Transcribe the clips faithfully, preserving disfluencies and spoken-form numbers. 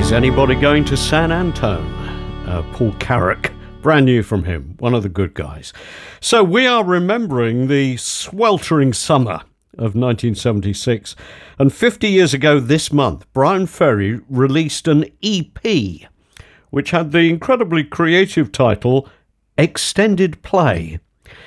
Is anybody going to San Antone? Uh, Paul Carrack, brand new from him, one of the good guys. So we are remembering the sweltering summer of nineteen seventy-six, and fifty years ago this month, Bryan Ferry released an E P, which had the incredibly creative title Extended Play.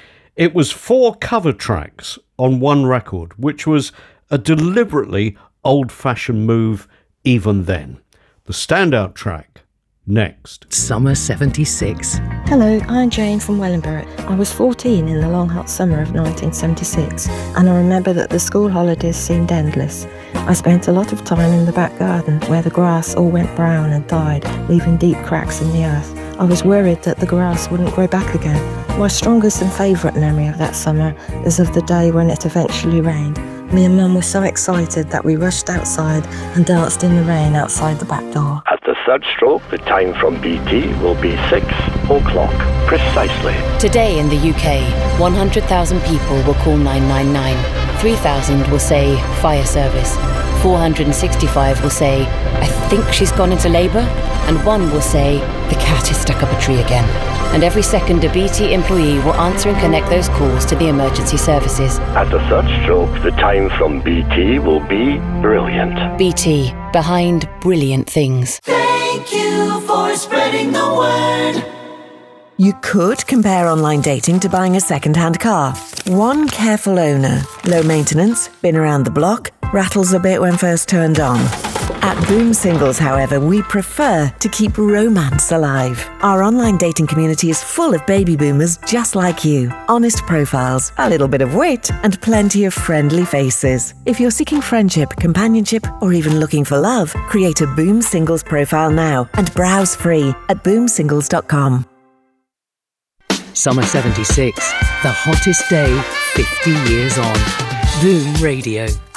It was four cover tracks on one record, which was a deliberately old-fashioned move even then. The standout track, next. Summer seventy-six. Hello, I'm Jane from Wellingborough. I was fourteen in the long hot summer of nineteen seventy-six, and I remember that the school holidays seemed endless. I spent a lot of time in the back garden where the grass all went brown and died, leaving deep cracks in the earth. I was worried that the grass wouldn't grow back again. My strongest and favourite memory of that summer is of the day when it eventually rained. Me and Mum were so excited that we rushed outside and danced in the rain outside the back door. At the third stroke, the time from B T will be six o'clock, precisely. Today in the U K, one hundred thousand people will call nine nine nine. three thousand will say fire service. four hundred sixty-five will say, I think she's gone into labour. And one will say, the cat is stuck up a tree again. And every second a B T employee will answer and connect those calls to the emergency services. At the third stroke, the time from B T will be brilliant. B T, behind brilliant things. Thank you for spreading the word. You could compare online dating to buying a second-hand car. One careful owner, low maintenance, been around the block, rattles a bit when first turned on. At Boom Singles, however, we prefer to keep romance alive. Our online dating community is full of baby boomers just like you. Honest profiles, a little bit of wit, and plenty of friendly faces. If you're seeking friendship, companionship, or even looking for love, create a Boom Singles profile now and browse free at boom singles dot com. Summer seventy-six, the hottest day fifty years on. Boom Radio.